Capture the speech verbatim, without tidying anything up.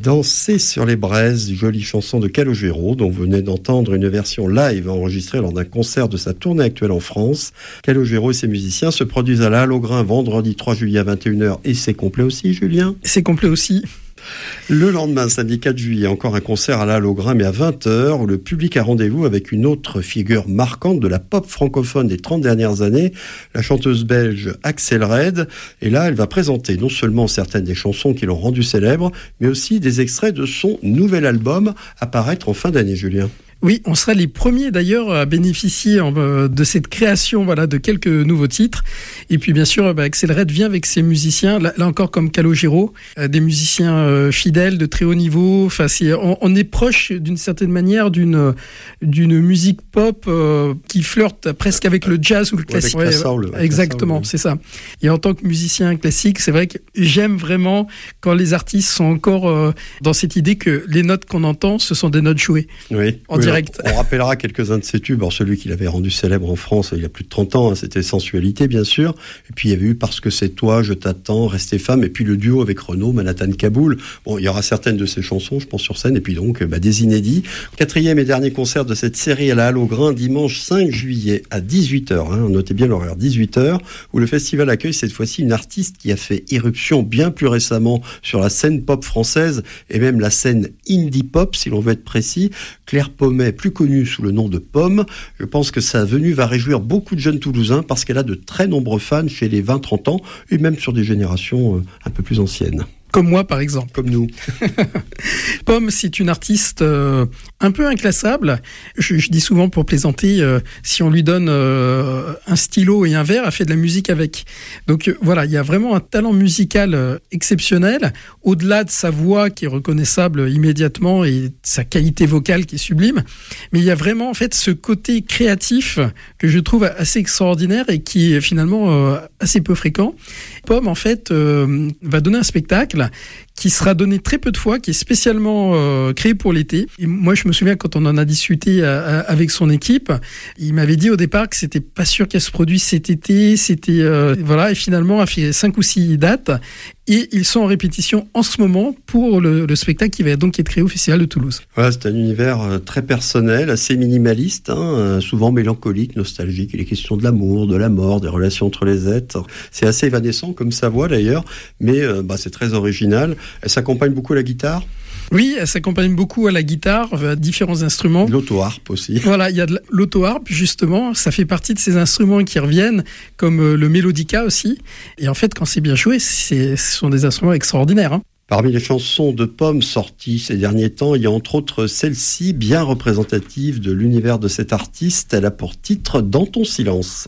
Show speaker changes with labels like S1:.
S1: Danser sur les braises, jolie chanson de Calogero, dont vous venez d'entendre une version live enregistrée lors d'un concert de sa tournée actuelle en France. Calogero et ses musiciens se produisent à la Halle aux Grains vendredi trois juillet à vingt et une heures, et c'est complet aussi, Julien ?
S2: C'est complet aussi.
S1: Le lendemain, samedi quatre juillet, encore un concert à la Halle aux Grains, mais à vingt heures, où le public a rendez-vous avec une autre figure marquante de la pop francophone des trente dernières années, la chanteuse belge Axel Red. Et là, elle va présenter non seulement certaines des chansons qui l'ont rendue célèbre, mais aussi des extraits de son nouvel album à paraître en fin d'année, Julien.
S2: Oui, on sera les premiers d'ailleurs à bénéficier euh, de cette création, voilà, de quelques nouveaux titres. Et puis bien sûr, bah, Axel Red vient avec ses musiciens, là, là encore comme Calogero, euh, des musiciens euh, fidèles de très haut niveau. Enfin, c'est, on, on est proche d'une certaine manière d'une d'une musique pop euh, qui flirte presque avec le jazz ou le classique.
S1: Ouais, avec la soul, avec
S2: exactement,
S1: la soul,
S2: c'est ça. Et en tant que musicien classique, c'est vrai que j'aime vraiment quand les artistes sont encore euh, dans cette idée que les notes qu'on entend, ce sont des notes jouées.
S1: Oui.
S2: En
S1: oui,
S2: direct.
S1: On rappellera quelques-uns de ses tubes. Alors, celui qu'il avait rendu célèbre en France il y a plus de trente ans, hein, c'était Sensualité, bien sûr. Et puis, il y avait eu Parce que c'est toi, Je t'attends, Rester femme. Et puis, le duo avec Renaud, Manhattan Kaboul. Bon, il y aura certaines de ses chansons, je pense, sur scène. Et puis, donc, bah, des inédits. Quatrième et dernier concert de cette série à la Halle aux Grains, dimanche cinq juillet à dix-huit heures. Hein, notez bien l'horaire, dix-huit heures, où le festival accueille cette fois-ci une artiste qui a fait irruption bien plus récemment sur la scène pop française et même la scène indie pop, si l'on veut être précis. Claire Pommet, plus connue sous le nom de Pomme. Je pense que sa venue va réjouir beaucoup de jeunes Toulousains parce qu'elle a de très nombreux fans chez les vingt trente ans et même sur des générations un peu plus anciennes.
S2: Comme moi, par exemple.
S1: Comme nous.
S2: Pomme, c'est une artiste euh, un peu inclassable. Je, je dis souvent pour plaisanter, euh, si on lui donne euh, un stylo et un verre, elle fait de la musique avec. Donc euh, voilà, il y a vraiment un talent musical euh, exceptionnel, au-delà de sa voix qui est reconnaissable immédiatement et sa qualité vocale qui est sublime. Mais il y a vraiment en fait ce côté créatif que je trouve assez extraordinaire et qui est finalement euh, assez peu fréquent. Pomme, en fait, euh, va donner un spectacle qui sera donné très peu de fois, qui est spécialement euh, créé pour l'été. Et moi, je me souviens quand on en a discuté à, à, avec son équipe, il m'avait dit au départ que c'était pas sûr qu'elle se produise cet été. C'était euh, voilà, et finalement, elle a fait cinq ou six dates. Et ils sont en répétition en ce moment pour le, le spectacle qui va donc être créé au Festival de Toulouse.
S1: Voilà, c'est un univers très personnel, assez minimaliste, hein, souvent mélancolique, nostalgique. Il est question de l'amour, de la mort, des relations entre les êtres. C'est assez évanescent comme sa voix d'ailleurs, mais euh, bah, c'est très original. Elle s'accompagne beaucoup à la guitare.
S2: Oui, elle s'accompagne beaucoup à la guitare, à différents instruments.
S1: L'auto-harpe aussi.
S2: Voilà, il y a de l'auto-harpe, justement, ça fait partie de ces instruments qui reviennent, comme le mélodica aussi. Et en fait, quand c'est bien joué, c'est, ce sont des instruments extraordinaires. Hein.
S1: Parmi les chansons de Pomme sorties ces derniers temps, il y a entre autres celle-ci, bien représentative de l'univers de cette artiste. Elle a pour titre « Dans ton silence ».